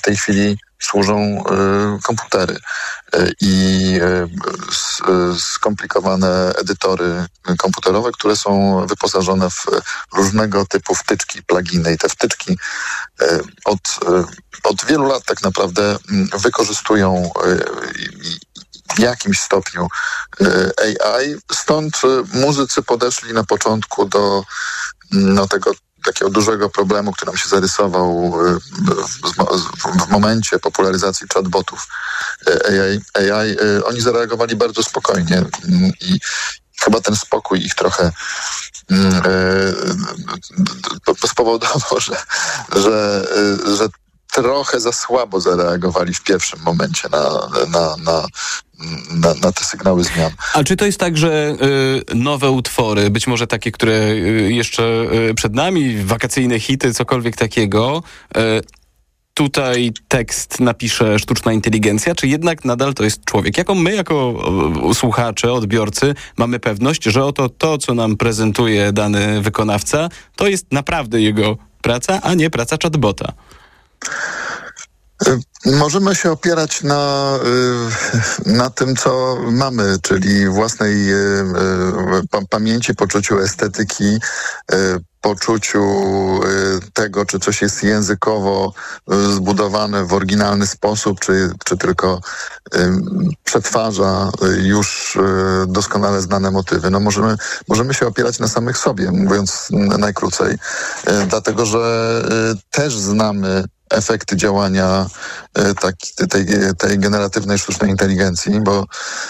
tej chwili służą komputery i skomplikowane edytory komputerowe, które są wyposażone w różnego typu wtyczki, pluginy. I te wtyczki od wielu lat tak naprawdę wykorzystują w jakimś stopniu AI. Stąd muzycy podeszli na początku do tego takiego dużego problemu, który nam się zarysował w momencie popularyzacji chatbotów AI. Oni zareagowali bardzo spokojnie i chyba ten spokój ich trochę spowodował, że trochę za słabo zareagowali w pierwszym momencie na te sygnały zmian. A czy to jest tak, że nowe utwory, być może takie, które jeszcze przed nami, wakacyjne hity, cokolwiek takiego, tutaj tekst napisze sztuczna inteligencja, czy jednak nadal to jest człowiek? Jaką my, jako słuchacze, odbiorcy, mamy pewność, że oto to, co nam prezentuje dany wykonawca, to jest naprawdę jego praca, a nie praca chatbota? Możemy się opierać na tym, co mamy, czyli własnej pamięci, poczuciu estetyki, poczuciu tego, czy coś jest językowo zbudowane w oryginalny sposób, czy tylko przetwarza już doskonale znane motywy. No możemy się opierać na samych sobie, mówiąc najkrócej, dlatego że też znamy efekty działania tej generatywnej sztucznej inteligencji, bo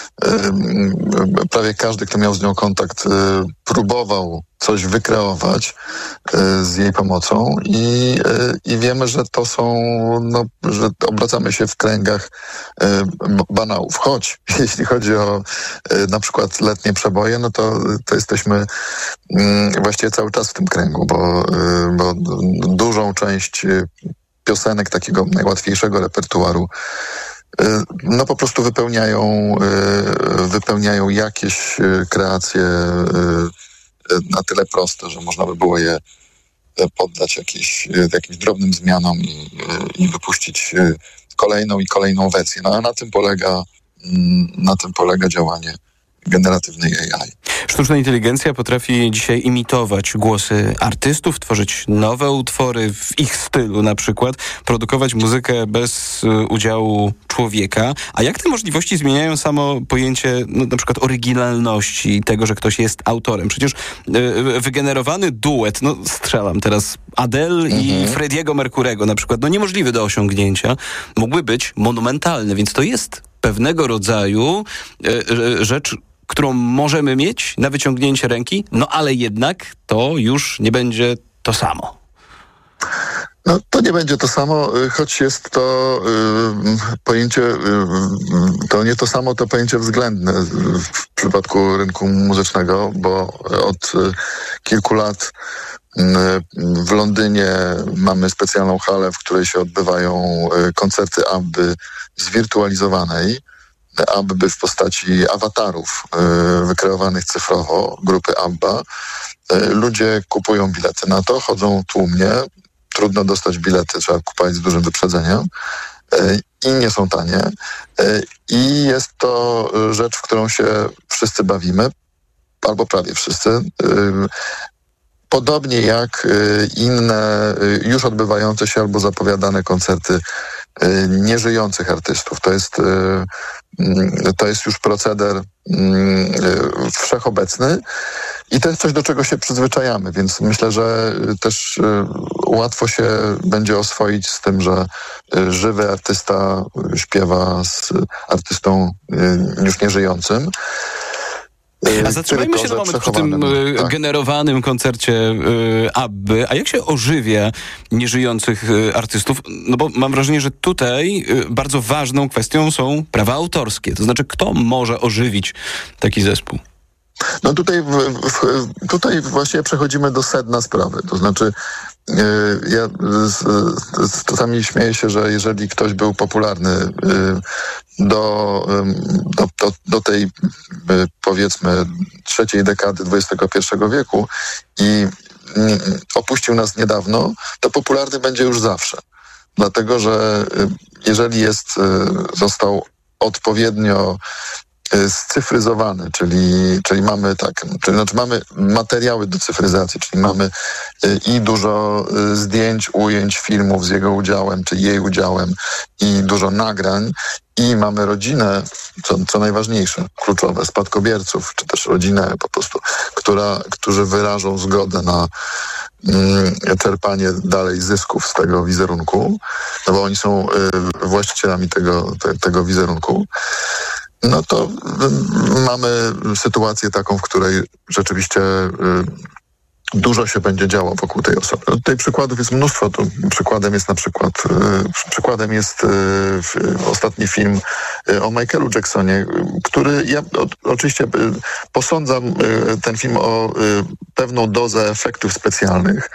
prawie każdy, kto miał z nią kontakt, próbował coś wykreować z jej pomocą i wiemy, że to są, że obracamy się w kręgach banałów. Choć jeśli chodzi o na przykład letnie przeboje, no to jesteśmy właściwie cały czas w tym kręgu, bo dużą część piosenek takiego najłatwiejszego repertuaru po prostu wypełniają jakieś kreacje na tyle proste, że można by było je poddać jakimś drobnym zmianom i wypuścić kolejną i kolejną wersję. No a na tym polega działanie generatywnej AI. Sztuczna inteligencja potrafi dzisiaj imitować głosy artystów, tworzyć nowe utwory w ich stylu na przykład, produkować muzykę bez udziału człowieka. A jak te możliwości zmieniają samo pojęcie na przykład oryginalności, tego, że ktoś jest autorem? Przecież wygenerowany duet, strzelam teraz, Adele i Freddie'ego Mercurego na przykład, niemożliwy do osiągnięcia, mógłby być monumentalny, więc to jest pewnego rodzaju rzecz, którą możemy mieć na wyciągnięcie ręki, ale jednak to już nie będzie to samo. To nie będzie to samo, choć jest to pojęcie, to nie to samo, to pojęcie względne w przypadku rynku muzycznego, bo od kilku lat w Londynie mamy specjalną halę, w której się odbywają koncerty ABBY zwirtualizowanej, ABBY w postaci awatarów wykreowanych cyfrowo, grupy ABBA. Ludzie kupują bilety na to, chodzą tłumnie. Trudno dostać bilety, trzeba kupować z dużym wyprzedzeniem i nie są tanie. I jest to rzecz, w którą się wszyscy bawimy, albo prawie wszyscy. Podobnie jak inne już odbywające się albo zapowiadane koncerty nieżyjących artystów. To jest już proceder wszechobecny i to jest coś, do czego się przyzwyczajamy, więc myślę, że też łatwo się będzie oswoić z tym, że żywy artysta śpiewa z artystą już nieżyjącym. A zatrzymajmy się na moment przy tym generowanym koncercie ABBY. A jak się ożywia nieżyjących artystów? Bo mam wrażenie, że tutaj bardzo ważną kwestią są prawa autorskie. To znaczy, kto może ożywić taki zespół? Tutaj właśnie przechodzimy do sedna sprawy. To znaczy, ja czasami śmieję się, że jeżeli ktoś był popularny do tej, powiedzmy, trzeciej dekady XXI wieku i opuścił nas niedawno, to popularny będzie już zawsze. Dlatego, że jeżeli został odpowiednio scyfryzowany, czyli mamy mamy materiały do cyfryzacji, czyli mamy i dużo zdjęć, ujęć, filmów z jego udziałem, czy jej udziałem i dużo nagrań i mamy rodzinę, co najważniejsze, kluczowe, spadkobierców, czy też rodzinę po prostu, którzy wyrażą zgodę na czerpanie dalej zysków z tego wizerunku, no bo oni są właścicielami tego wizerunku. No to mamy sytuację taką, w której rzeczywiście dużo się będzie działo wokół tej osoby. No, tutaj przykładów jest mnóstwo. Przykładem jest ostatni film o Michaelu Jacksonie, który ja oczywiście posądzam ten film o pewną dozę efektów specjalnych,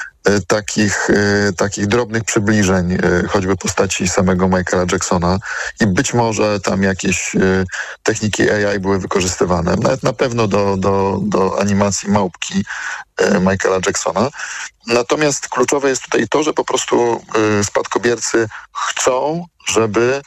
takich drobnych przybliżeń, choćby postaci samego Michaela Jacksona i być może tam jakieś techniki AI były wykorzystywane, nawet na pewno do animacji małpki Michaela Jacksona. Natomiast kluczowe jest tutaj to, że po prostu spadkobiercy chcą, żeby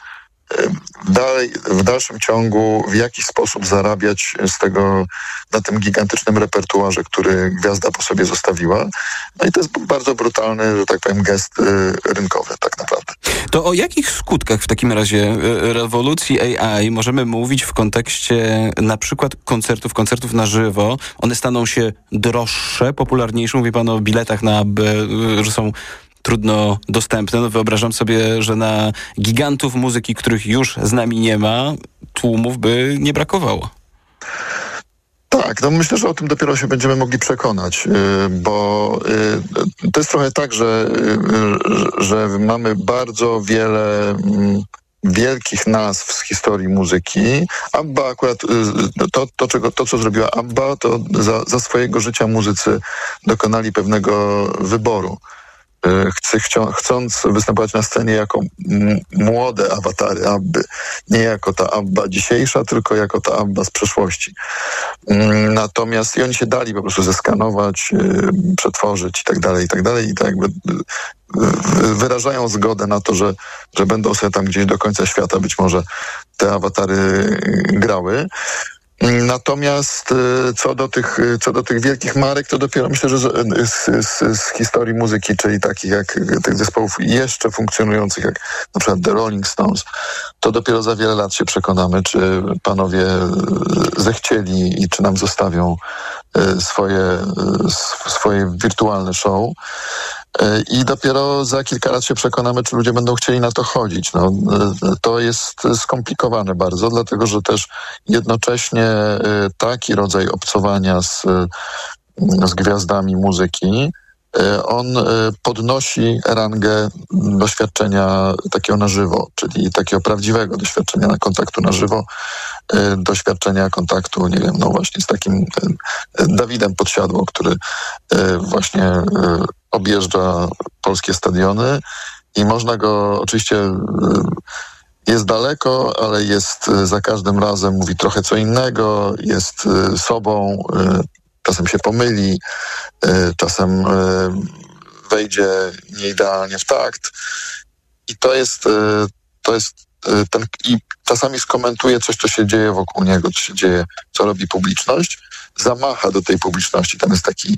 w dalszym ciągu w jakiś sposób zarabiać z tego na tym gigantycznym repertuarze, który gwiazda po sobie zostawiła. No i to jest bardzo brutalny, że tak powiem, gest rynkowy tak naprawdę. To o jakich skutkach w takim razie rewolucji AI możemy mówić w kontekście na przykład koncertów na żywo? One staną się droższe, popularniejsze? Mówi pan o biletach na AB, że są trudno dostępne. No wyobrażam sobie, że na gigantów muzyki, których już z nami nie ma, tłumów by nie brakowało. Tak, no myślę, że o tym dopiero się będziemy mogli przekonać, bo to jest trochę tak, że mamy bardzo wiele wielkich nazw z historii muzyki. ABBA akurat, to co zrobiła ABBA, to za swojego życia muzycy dokonali pewnego wyboru. Chcąc występować na scenie jako młode awatary Abby, nie jako ta Abba dzisiejsza, tylko jako ta Abba z przeszłości. Natomiast i oni się dali po prostu zeskanować, przetworzyć i tak dalej, i tak jakby wyrażają zgodę na to, że będą sobie tam gdzieś do końca świata być może te awatary grały. Natomiast co do tych wielkich marek, to dopiero myślę, że z historii muzyki, czyli takich jak tych zespołów jeszcze funkcjonujących, jak na przykład The Rolling Stones, to dopiero za wiele lat się przekonamy, czy panowie zechcieli i czy nam zostawią swoje wirtualne show. I dopiero za kilka lat się przekonamy, czy ludzie będą chcieli na to chodzić. No, to jest skomplikowane bardzo, dlatego że też jednocześnie taki rodzaj obcowania z gwiazdami muzyki, on podnosi rangę doświadczenia takiego na żywo, czyli takiego prawdziwego doświadczenia kontaktu na żywo, doświadczenia kontaktu, nie wiem, no właśnie z takim Dawidem Podsiadło, który właśnie objeżdża polskie stadiony i można go oczywiście, jest daleko, ale jest za każdym razem, mówi trochę co innego, jest sobą, czasem się pomyli, czasem wejdzie nieidealnie w takt i to jest ten, i czasami skomentuje coś, co się dzieje wokół niego, co się dzieje, co robi publiczność, zamacha do tej publiczności. Tam jest taki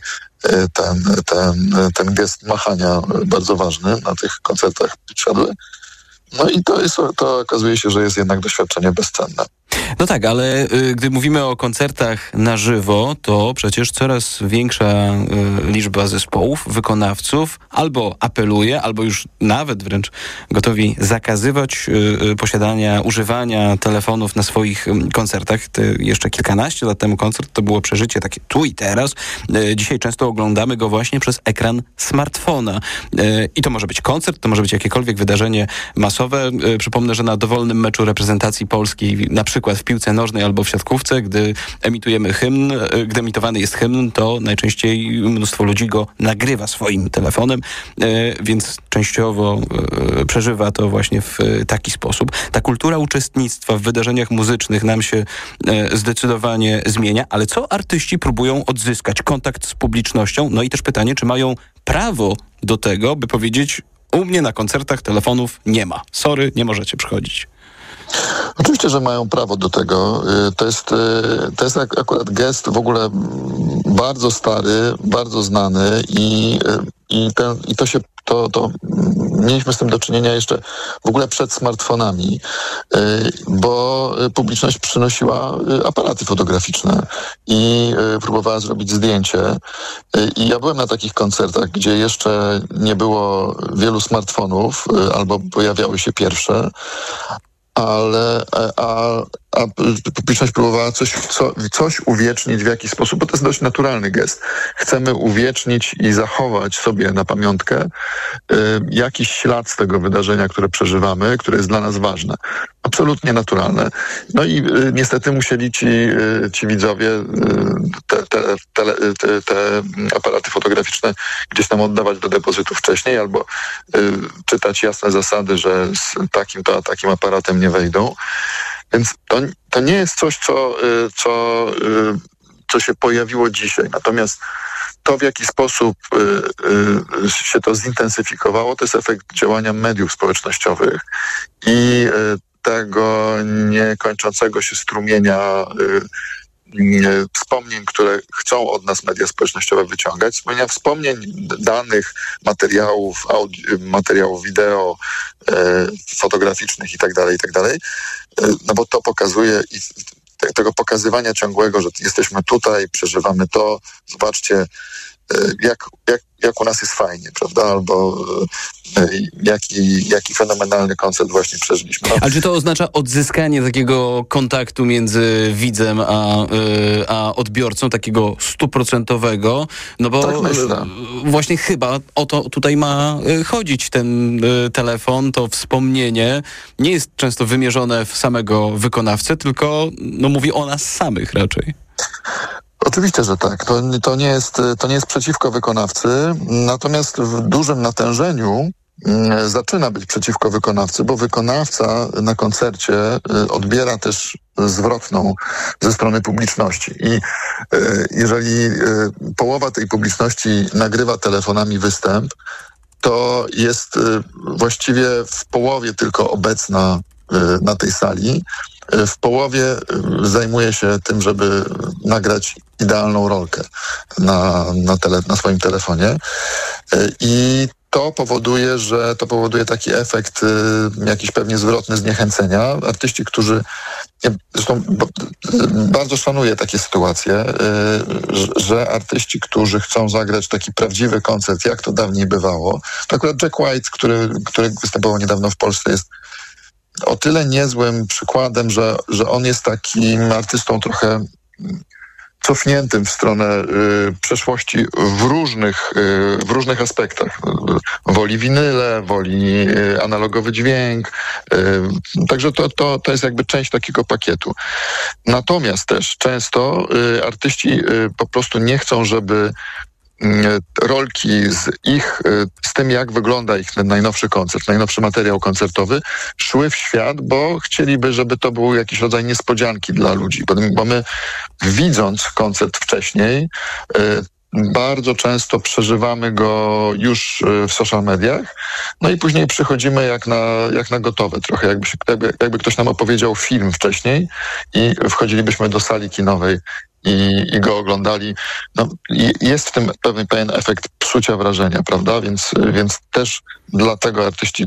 ten gest machania bardzo ważny na tych koncertach Podsiadły. No i to okazuje się, że jest jednak doświadczenie bezcenne. No tak, ale gdy mówimy o koncertach na żywo, to przecież coraz większa liczba zespołów, wykonawców albo apeluje, albo już nawet wręcz gotowi zakazywać używania telefonów na swoich koncertach. Jeszcze kilkanaście lat temu koncert to było przeżycie takie tu i teraz. Dzisiaj często oglądamy go właśnie przez ekran smartfona. I to może być koncert, to może być jakiekolwiek wydarzenie masowe. Przypomnę, że na dowolnym meczu reprezentacji Polski, na przykład w piłce nożnej albo w siatkówce, gdy emitowany jest hymn, to najczęściej mnóstwo ludzi go nagrywa swoim telefonem, więc częściowo przeżywa to właśnie w taki sposób. Ta kultura uczestnictwa w wydarzeniach muzycznych nam się zdecydowanie zmienia, ale co artyści próbują odzyskać? Kontakt z publicznością? No i też pytanie, czy mają prawo do tego, by powiedzieć: U mnie na koncertach telefonów nie ma. Sorry, nie możecie przychodzić. Oczywiście, że mają prawo do tego. To jest akurat gest w ogóle bardzo stary, bardzo znany i mieliśmy z tym do czynienia jeszcze w ogóle przed smartfonami, bo publiczność przynosiła aparaty fotograficzne i próbowała zrobić zdjęcie. I ja byłem na takich koncertach, gdzie jeszcze nie było wielu smartfonów, albo pojawiały się pierwsze, a publiczność próbowała coś uwiecznić w jakiś sposób, bo to jest dość naturalny gest. Chcemy uwiecznić i zachować sobie na pamiątkę jakiś ślad z tego wydarzenia, które przeżywamy, które jest dla nas ważne. Absolutnie naturalne. No i niestety musieli ci widzowie te aparaty fotograficzne gdzieś tam oddawać do depozytu wcześniej, albo czytać jasne zasady, że z takim aparatem nie wejdą. Więc to nie jest coś, co się pojawiło dzisiaj. Natomiast to, w jaki sposób się to zintensyfikowało, to jest efekt działania mediów społecznościowych i tego niekończącego się strumienia wspomnień, które chcą od nas media społecznościowe wyciągać. Wspomnień, danych, materiałów wideo, fotograficznych i tak dalej. No bo to pokazuje i tego pokazywania ciągłego, że jesteśmy tutaj, przeżywamy to, zobaczcie, jak u nas jest fajnie, prawda? Albo jaki fenomenalny koncert właśnie przeżyliśmy. Ale czy to oznacza odzyskanie takiego kontaktu między widzem a odbiorcą, takiego 100%? No bo tak myślę. Właśnie chyba o to tutaj ma chodzić. Ten telefon, to wspomnienie nie jest często wymierzone w samego wykonawcę, tylko mówi o nas samych raczej. Oczywiście, że tak. To nie jest przeciwko wykonawcy, natomiast w dużym natężeniu zaczyna być przeciwko wykonawcy, bo wykonawca na koncercie odbiera też zwrotną ze strony publiczności. I jeżeli połowa tej publiczności nagrywa telefonami występ, to jest właściwie w połowie tylko obecna na tej sali. W połowie zajmuje się tym, żeby nagrać idealną rolkę na swoim telefonie. I to powoduje taki efekt jakiś pewnie zwrotny zniechęcenia. Artyści, którzy... Zresztą bardzo szanuję takie sytuacje, że artyści, którzy chcą zagrać taki prawdziwy koncert, jak to dawniej bywało. To akurat Jack White, który występował niedawno w Polsce, jest o tyle niezłym przykładem, że on jest takim artystą trochę cofniętym w stronę przeszłości w różnych aspektach. Woli winyle, woli analogowy dźwięk. Także to jest jakby część takiego pakietu. Natomiast też często artyści po prostu nie chcą, żeby rolki z tym, jak wygląda ich najnowszy koncert, najnowszy materiał koncertowy, szły w świat, bo chcieliby, żeby to był jakiś rodzaj niespodzianki dla ludzi. Bo my, widząc koncert wcześniej, bardzo często przeżywamy go już w social mediach, no i później przychodzimy jak na gotowe trochę, jakby ktoś nam opowiedział film wcześniej i wchodzilibyśmy do sali kinowej i go oglądali. No, jest w tym pewien efekt psucia wrażenia, prawda? Więc też dlatego artyści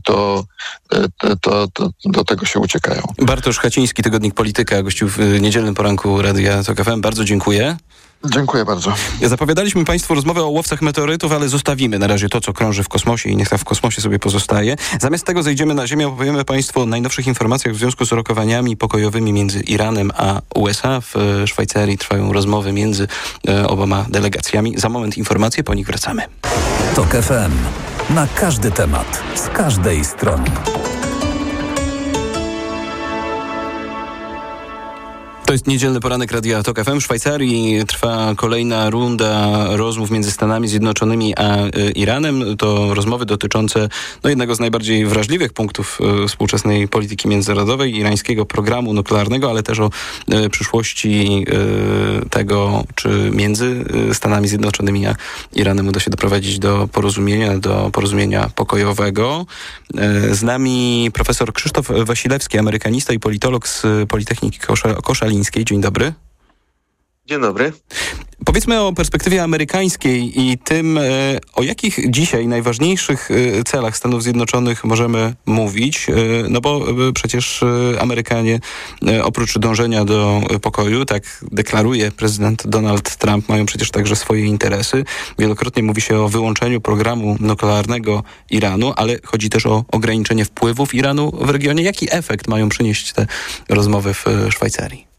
do tego się uciekają. Bartosz Chaciński, Tygodnik Polityka, gościł w niedzielnym poranku Radia Tok FM. Bardzo dziękuję. Dziękuję bardzo. Zapowiadaliśmy Państwu rozmowę o łowcach meteorytów, ale zostawimy na razie to, co krąży w kosmosie i niech tak w kosmosie sobie pozostaje. Zamiast tego zejdziemy na Ziemię, opowiemy Państwu o najnowszych informacjach w związku z rokowaniami pokojowymi między Iranem a USA. W Szwajcarii trwają rozmowy między oboma delegacjami. Za moment informacje, po nich wracamy. Tok FM. Na każdy temat, z każdej strony. To jest niedzielny poranek Radia Tok FM. W Szwajcarii trwa kolejna runda rozmów między Stanami Zjednoczonymi a Iranem. To rozmowy dotyczące jednego z najbardziej wrażliwych punktów współczesnej polityki międzynarodowej, irańskiego programu nuklearnego, ale też o przyszłości tego, czy między Stanami Zjednoczonymi a Iranem uda się doprowadzić do porozumienia pokojowego. Z nami profesor Krzysztof Wasilewski, amerykanista i politolog z Politechniki Koszalińskiej. Dzień dobry. Dzień dobry. Powiedzmy o perspektywie amerykańskiej i tym, o jakich dzisiaj najważniejszych celach Stanów Zjednoczonych możemy mówić, bo przecież Amerykanie oprócz dążenia do pokoju, tak deklaruje prezydent Donald Trump, mają przecież także swoje interesy. Wielokrotnie mówi się o wyłączeniu programu nuklearnego Iranu, ale chodzi też o ograniczenie wpływów Iranu w regionie. Jaki efekt mają przynieść te rozmowy w Szwajcarii?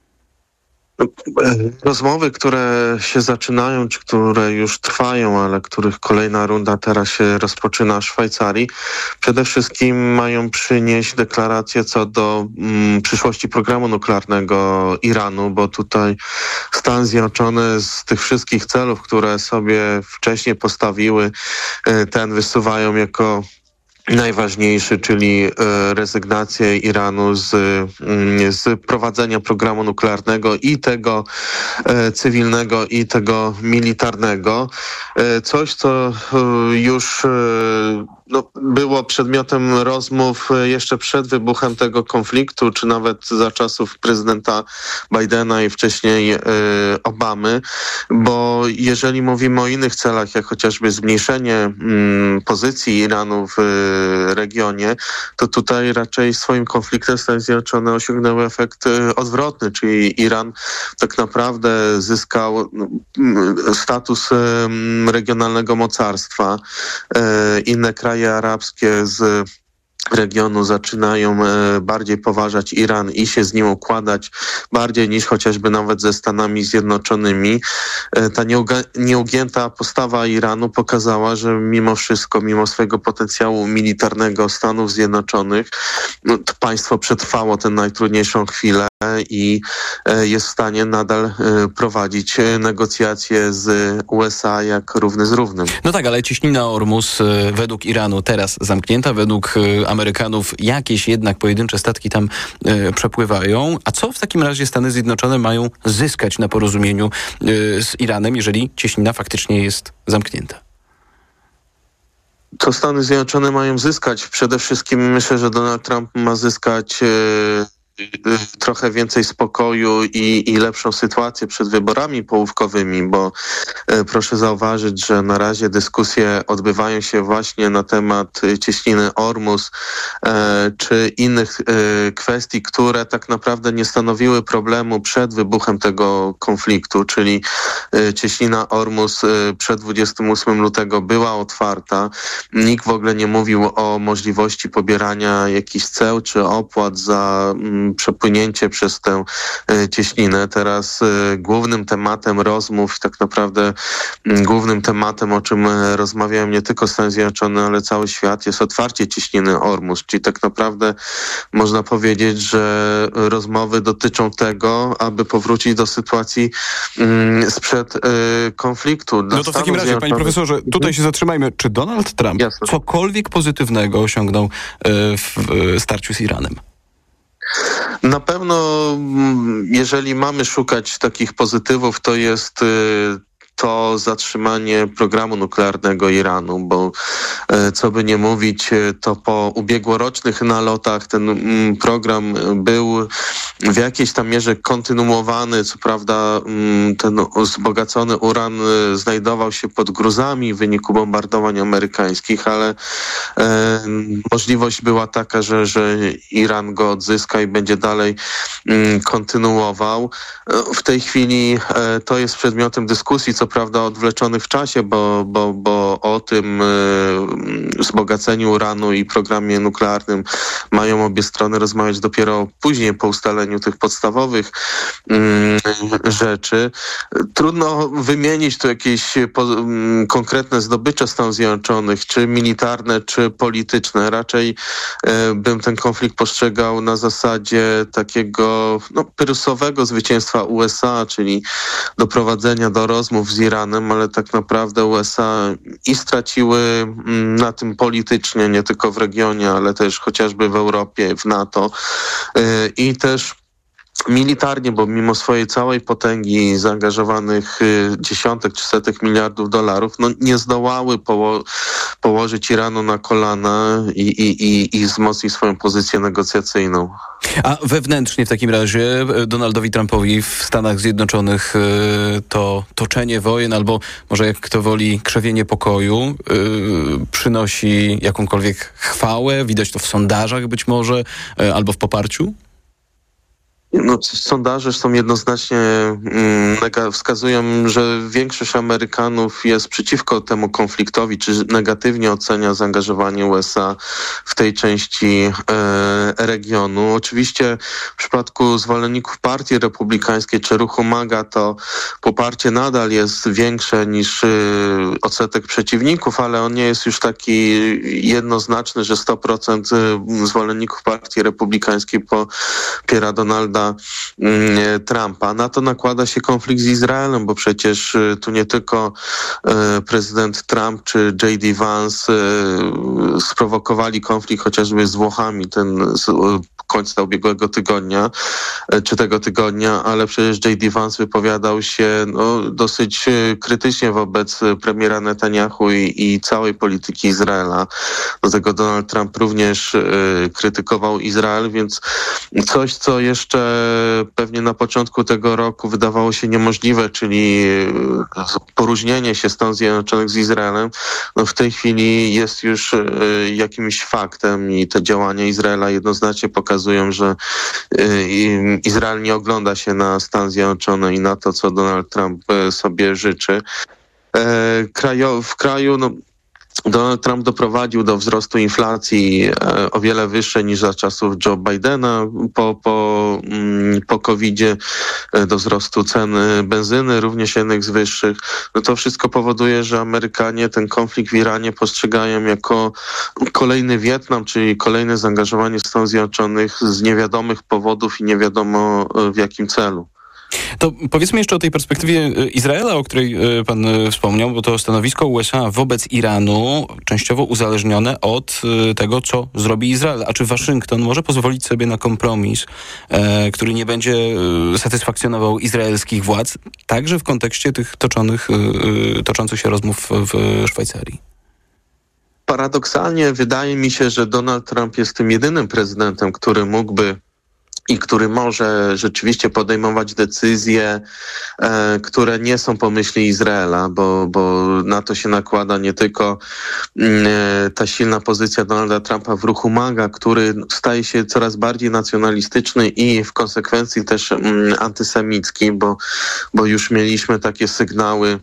Rozmowy, które się zaczynają, czy które już trwają, ale których kolejna runda teraz się rozpoczyna w Szwajcarii, przede wszystkim mają przynieść deklarację co do przyszłości programu nuklearnego Iranu, bo tutaj Stany Zjednoczone z tych wszystkich celów, które sobie wcześniej postawiły, ten wysuwają jako najważniejszy, czyli rezygnację Iranu z prowadzenia programu nuklearnego i tego cywilnego, i tego militarnego. Coś, co już było przedmiotem rozmów jeszcze przed wybuchem tego konfliktu, czy nawet za czasów prezydenta Bidena i wcześniej Obamy, bo jeżeli mówimy o innych celach, jak chociażby zmniejszenie pozycji Iranu w regionie, to tutaj raczej swoim konfliktem Stany Zjednoczone osiągnęły efekt odwrotny, czyli Iran tak naprawdę zyskał status regionalnego mocarstwa. Inne kraje arabskie z regionu zaczynają bardziej poważać Iran i się z nim układać bardziej niż chociażby nawet ze Stanami Zjednoczonymi. Ta nieugięta postawa Iranu pokazała, że mimo wszystko, mimo swojego potencjału militarnego Stanów Zjednoczonych, to państwo przetrwało tę najtrudniejszą chwilę i jest w stanie nadal prowadzić negocjacje z USA jak równy z równym. No tak, ale cieśnina Ormus według Iranu teraz zamknięta, według Amerykanów jakieś jednak pojedyncze statki tam przepływają. A co w takim razie Stany Zjednoczone mają zyskać na porozumieniu z Iranem, jeżeli cieśnina faktycznie jest zamknięta? Co Stany Zjednoczone mają zyskać? Przede wszystkim myślę, że Donald Trump ma zyskać trochę więcej spokoju i lepszą sytuację przed wyborami połówkowymi, bo proszę zauważyć, że na razie dyskusje odbywają się właśnie na temat cieśniny Ormus czy innych kwestii, które tak naprawdę nie stanowiły problemu przed wybuchem tego konfliktu, czyli cieśnina Ormus przed 28 lutego była otwarta. Nikt w ogóle nie mówił o możliwości pobierania jakichś ceł czy opłat za przepłynięcie przez tę cieśninę. Teraz głównym tematem rozmów, tak naprawdę głównym tematem, o czym rozmawiają nie tylko Stany Zjednoczone, ale cały świat, jest otwarcie cieśniny Ormus. Czyli tak naprawdę można powiedzieć, że rozmowy dotyczą tego, aby powrócić do sytuacji sprzed konfliktu. No to w takim razie, panie profesorze, tutaj się zatrzymajmy. Czy Donald Trump cokolwiek pozytywnego osiągnął w starciu z Iranem? Na pewno, jeżeli mamy szukać takich pozytywów, to jest to zatrzymanie programu nuklearnego Iranu, bo co by nie mówić, to po ubiegłorocznych nalotach ten program był w jakiejś tam mierze kontynuowany. Co prawda ten wzbogacony uran znajdował się pod gruzami w wyniku bombardowań amerykańskich, ale możliwość była taka, że Iran go odzyska i będzie dalej kontynuował. W tej chwili to jest przedmiotem dyskusji. Co prawda odwleczonych w czasie, bo o tym wzbogaceniu uranu i programie nuklearnym mają obie strony rozmawiać dopiero później, po ustaleniu tych podstawowych rzeczy. Trudno wymienić tu jakieś konkretne zdobycze Stanów Zjednoczonych, czy militarne, czy polityczne. Raczej bym ten konflikt postrzegał na zasadzie takiego pyrrhusowego zwycięstwa USA, czyli doprowadzenia do rozmów z Iranem, ale tak naprawdę USA i straciły na tym politycznie, nie tylko w regionie, ale też chociażby w Europie, w NATO i też militarnie, bo mimo swojej całej potęgi zaangażowanych dziesiątek czy setek miliardów dolarów, nie zdołały położyć Iranu na kolana i wzmocnić swoją pozycję negocjacyjną. A wewnętrznie w takim razie Donaldowi Trumpowi w Stanach Zjednoczonych to toczenie wojen, albo może jak kto woli krzewienie pokoju, przynosi jakąkolwiek chwałę? Widać to w sondażach być może, albo w poparciu? Sondaże są jednoznacznie wskazują, że większość Amerykanów jest przeciwko temu konfliktowi, czy negatywnie ocenia zaangażowanie USA w tej części regionu. Oczywiście w przypadku zwolenników Partii Republikańskiej czy ruchu MAGA to poparcie nadal jest większe niż odsetek przeciwników, ale on nie jest już taki jednoznaczny, że 100% zwolenników Partii Republikańskiej popiera Donalda Trumpa. Na to nakłada się konflikt z Izraelem, bo przecież tu nie tylko prezydent Trump czy J.D. Vance sprowokowali konflikt chociażby z Włochami, ten końca ubiegłego tygodnia, czy tego tygodnia, ale przecież J.D. Vance wypowiadał się dosyć krytycznie wobec premiera Netanyahu i całej polityki Izraela. Do tego Donald Trump również krytykował Izrael, więc coś, co jeszcze pewnie na początku tego roku wydawało się niemożliwe, czyli poróżnienie się Stanów Zjednoczonych z Izraelem, w tej chwili jest już jakimś faktem i te działania Izraela jednoznacznie pokazują, że Izrael nie ogląda się na Stany Zjednoczone i na to, co Donald Trump sobie życzy. W kraju Donald Trump doprowadził do wzrostu inflacji o wiele wyższej niż za czasów Joe Bidena po COVID-zie, do wzrostu cen benzyny, również jednych z wyższych. To wszystko powoduje, że Amerykanie ten konflikt w Iranie postrzegają jako kolejny Wietnam, czyli kolejne zaangażowanie Stanów Zjednoczonych z niewiadomych powodów i nie wiadomo w jakim celu. To powiedzmy jeszcze o tej perspektywie Izraela, o której pan wspomniał, bo to stanowisko USA wobec Iranu częściowo uzależnione od tego, co zrobi Izrael. A czy Waszyngton może pozwolić sobie na kompromis, który nie będzie satysfakcjonował izraelskich władz, także w kontekście tych toczących się rozmów w Szwajcarii? Paradoksalnie wydaje mi się, że Donald Trump jest tym jedynym prezydentem, który mógłby i który może rzeczywiście podejmować decyzje, które nie są po myśli Izraela, bo na to się nakłada nie tylko ta silna pozycja Donalda Trumpa w ruchu MAGA, który staje się coraz bardziej nacjonalistyczny i w konsekwencji też antysemicki, bo już mieliśmy takie sygnały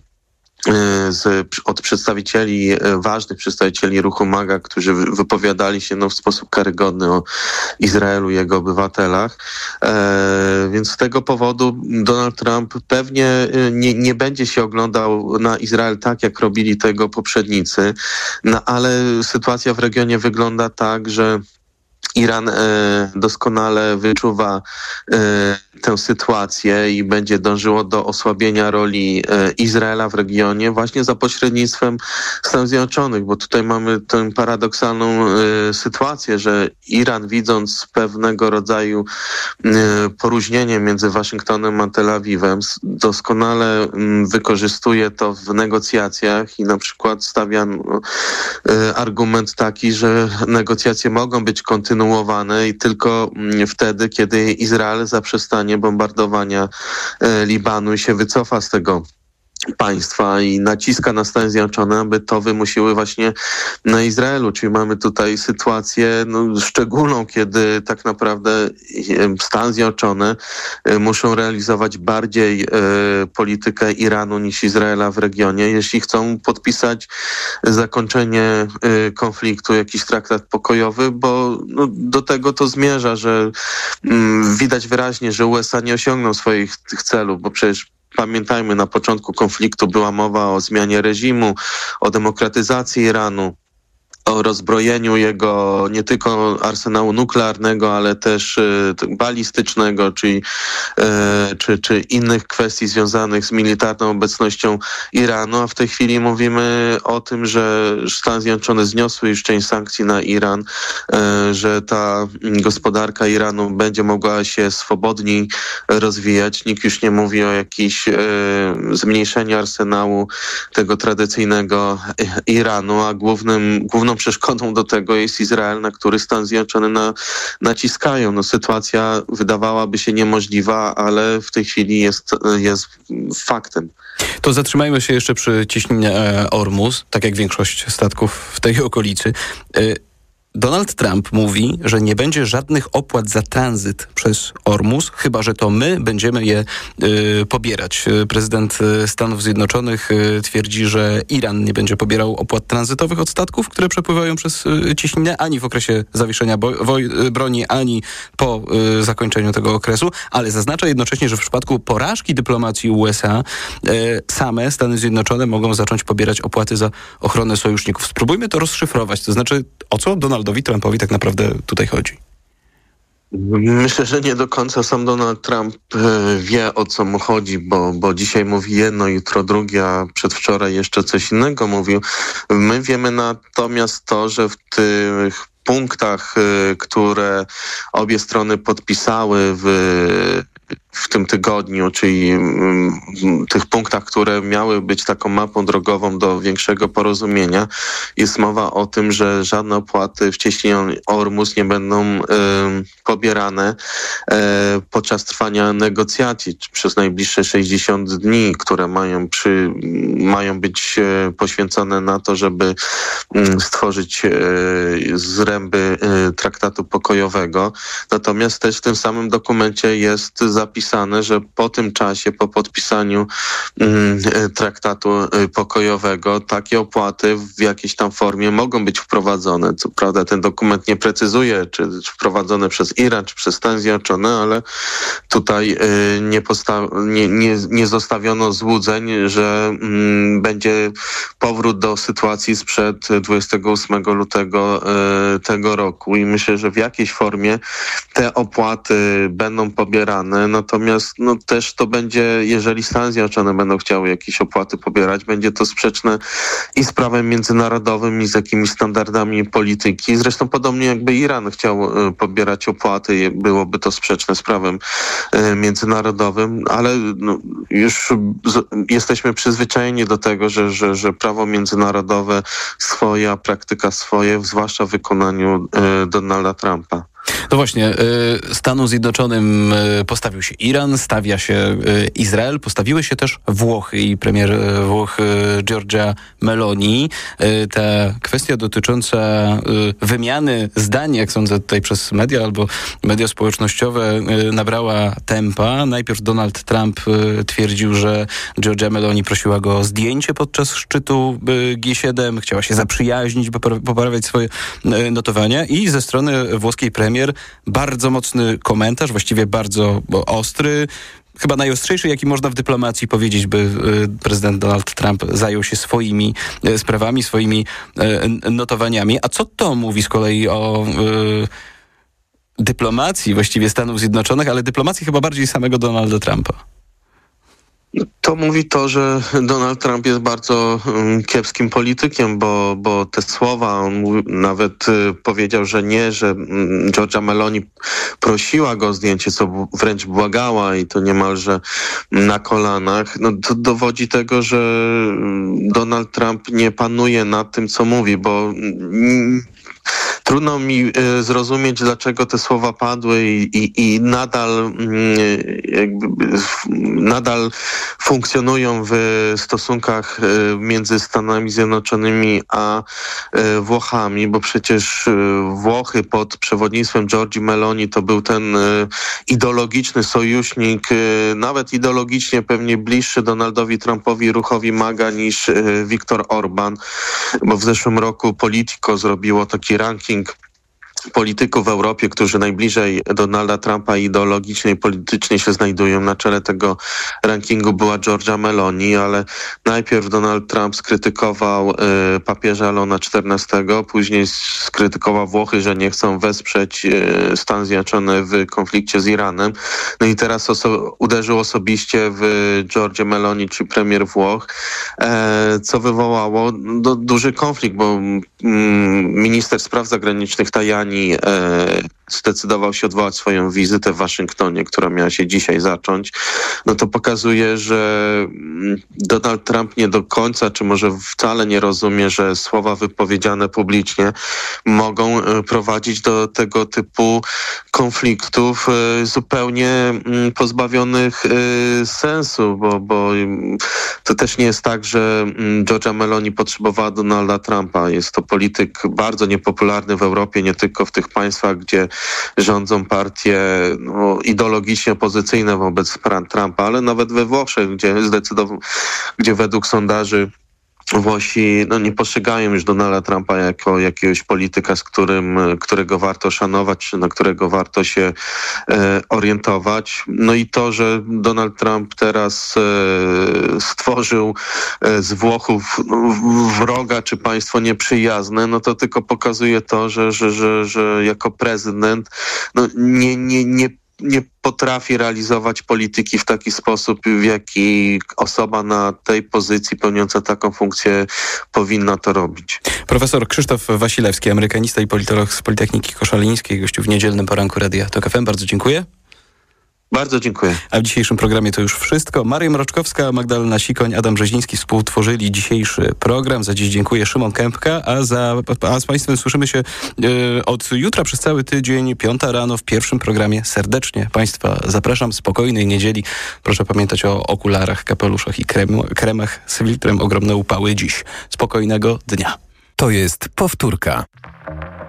od przedstawicieli, ważnych przedstawicieli ruchu MAGA, którzy wypowiadali się w sposób karygodny o Izraelu i jego obywatelach. Więc z tego powodu Donald Trump pewnie nie będzie się oglądał na Izrael tak, jak robili tego poprzednicy, ale sytuacja w regionie wygląda tak, że Iran doskonale wyczuwa tę sytuację i będzie dążyło do osłabienia roli Izraela w regionie właśnie za pośrednictwem Stanów Zjednoczonych, bo tutaj mamy tę paradoksalną sytuację, że Iran, widząc pewnego rodzaju poróżnienie między Waszyngtonem a Tel Awiwem, doskonale wykorzystuje to w negocjacjach i na przykład stawia argument taki, że negocjacje mogą być kontynuowane i tylko wtedy, kiedy Izrael zaprzestanie bombardowania Libanu i się wycofa z tego państwa i naciska na Stany Zjednoczone, aby to wymusiły właśnie na Izraelu. Czyli mamy tutaj sytuację szczególną, kiedy tak naprawdę Stany Zjednoczone muszą realizować bardziej politykę Iranu niż Izraela w regionie, jeśli chcą podpisać zakończenie konfliktu, jakiś traktat pokojowy, bo do tego to zmierza, że widać wyraźnie, że USA nie osiągną swoich tych celów, bo przecież pamiętajmy, na początku konfliktu była mowa o zmianie reżimu, o demokratyzacji Iranu, o rozbrojeniu jego nie tylko arsenału nuklearnego, ale też balistycznego, czy innych kwestii związanych z militarną obecnością Iranu, a w tej chwili mówimy o tym, że Stany Zjednoczone zniosły już część sankcji na Iran, że ta gospodarka Iranu będzie mogła się swobodniej rozwijać. Nikt już nie mówi o jakimś zmniejszeniu arsenału tego tradycyjnego Iranu, a główną przeszkodą do tego jest Izrael, na który Stany Zjednoczone naciskają. Sytuacja wydawałaby się niemożliwa, ale w tej chwili jest faktem. To zatrzymajmy się jeszcze przy cieśninie Ormus, tak jak większość statków w tej okolicy. Donald Trump mówi, że nie będzie żadnych opłat za tranzyt przez Ormus, chyba że to my będziemy je pobierać. Prezydent Stanów Zjednoczonych twierdzi, że Iran nie będzie pobierał opłat tranzytowych od statków, które przepływają przez cieśninę, ani w okresie zawieszenia broni, ani po zakończeniu tego okresu, ale zaznacza jednocześnie, że w przypadku porażki dyplomacji USA same Stany Zjednoczone mogą zacząć pobierać opłaty za ochronę sojuszników. Spróbujmy to rozszyfrować, to znaczy o co Donaldowi Trumpowi tak naprawdę tutaj chodzi? Myślę, że nie do końca sam Donald Trump wie, o co mu chodzi, bo dzisiaj mówi jedno, jutro drugie, a przedwczoraj jeszcze coś innego mówił. My wiemy natomiast to, że w tych punktach, które obie strony podpisały w tym tygodniu, czyli tych punktach, które miały być taką mapą drogową do większego porozumienia, jest mowa o tym, że żadne opłaty w cieśninie Ormus nie będą pobierane podczas trwania negocjacji przez najbliższe 60 dni, które mają być poświęcone na to, żeby stworzyć zręby traktatu pokojowego. Natomiast też w tym samym dokumencie jest zapisane, że po tym czasie, po podpisaniu traktatu pokojowego, takie opłaty w jakiejś tam formie mogą być wprowadzone. Co prawda ten dokument nie precyzuje, czy wprowadzone przez Iran, czy przez Stany Zjednoczone, ale tutaj nie zostawiono złudzeń, że będzie powrót do sytuacji sprzed 28 lutego tego roku i myślę, że w jakiejś formie te opłaty będą pobierane. Natomiast też to będzie, jeżeli Stany Zjednoczone będą chciały jakieś opłaty pobierać, będzie to sprzeczne i z prawem międzynarodowym, i z jakimiś standardami polityki. Zresztą podobnie jakby Iran chciał pobierać opłaty, byłoby to sprzeczne z prawem międzynarodowym, ale już jesteśmy przyzwyczajeni do tego, że prawo międzynarodowe swoje, a praktyka swoje, zwłaszcza w wykonaniu Donalda Trumpa. No właśnie, Stanom Zjednoczonym postawił się Iran, stawia się Izrael, postawiły się też Włochy i premier Włoch Giorgia Meloni. Ta kwestia dotycząca wymiany zdań, jak sądzę tutaj przez media albo media społecznościowe, nabrała tempa. Najpierw Donald Trump twierdził, że Giorgia Meloni prosiła go o zdjęcie podczas szczytu G7, chciała się zaprzyjaźnić, poprawiać swoje notowania i ze strony włoskiej premier bardzo mocny komentarz, właściwie bardzo ostry, chyba najostrzejszy, jaki można w dyplomacji powiedzieć, by prezydent Donald Trump zajął się swoimi sprawami, swoimi notowaniami. A co to mówi z kolei o dyplomacji właściwie Stanów Zjednoczonych, ale dyplomacji chyba bardziej samego Donalda Trumpa? To mówi to, że Donald Trump jest bardzo kiepskim politykiem, bo te słowa, on nawet powiedział, że nie, że Giorgia Meloni prosiła go o zdjęcie, co wręcz błagała i to niemalże na kolanach. To dowodzi tego, że Donald Trump nie panuje nad tym, co mówi, bo trudno mi zrozumieć, dlaczego te słowa padły i nadal funkcjonują w stosunkach między Stanami Zjednoczonymi a Włochami, bo przecież Włochy pod przewodnictwem Giorgi Meloni to był ten ideologiczny sojusznik, nawet ideologicznie pewnie bliższy Donaldowi Trumpowi, ruchowi MAGA niż Viktor Orban, bo w zeszłym roku Politico zrobiło taki ranking polityków w Europie, którzy najbliżej Donalda Trumpa ideologicznie i politycznie się znajdują. Na czele tego rankingu była Giorgia Meloni, ale najpierw Donald Trump skrytykował papieża Leona XIV, później skrytykował Włochy, że nie chcą wesprzeć Stan Zjednoczone w konflikcie z Iranem. No i teraz uderzył osobiście w Giorgię Meloni, czy premier Włoch, co wywołało duży konflikt, bo minister spraw zagranicznych Tajani zdecydował się odwołać swoją wizytę w Waszyngtonie, która miała się dzisiaj zacząć. No to pokazuje, że Donald Trump nie do końca, czy może wcale nie rozumie, że słowa wypowiedziane publicznie mogą prowadzić do tego typu konfliktów zupełnie pozbawionych sensu, bo to też nie jest tak, że Giorgia Meloni potrzebowała Donalda Trumpa. Jest to polityk bardzo niepopularny w Europie, nie tylko w tych państwach, gdzie rządzą partie ideologicznie opozycyjne wobec Trumpa, ale nawet we Włoszech, gdzie według sondaży Włosi nie postrzegają już Donalda Trumpa jako jakiegoś polityka, którego warto szanować, czy na którego warto się orientować. No i to, że Donald Trump teraz stworzył z Włochów wroga, czy państwo nieprzyjazne, no to tylko pokazuje to, że jako prezydent nie potrafi realizować polityki w taki sposób, w jaki osoba na tej pozycji pełniąca taką funkcję powinna to robić. Profesor Krzysztof Wasilewski, amerykanista i politolog z Politechniki Koszalińskiej, gościu w niedzielnym poranku Radia Tok FM. Bardzo dziękuję. Bardzo dziękuję. A w dzisiejszym programie to już wszystko. Maria Mroczkowska, Magdalena Sikoń, Adam Brzeziński współtworzyli dzisiejszy program. Za dziś dziękuję, Szymon Kępka, a z Państwem słyszymy się od jutra przez cały tydzień, 5 rano w pierwszym programie. Serdecznie Państwa zapraszam. Spokojnej niedzieli. Proszę pamiętać o okularach, kapeluszach i kremach z filtrem ogromne upały dziś. Spokojnego dnia. To jest powtórka.